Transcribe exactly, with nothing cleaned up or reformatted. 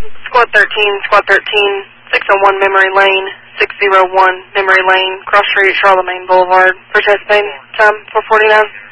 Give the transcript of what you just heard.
Squad thirteen, Squad thirteen, six oh one Memory Lane, six oh one Memory Lane, Cross Street, Charlemagne Boulevard. Participating. Time four forty-nine.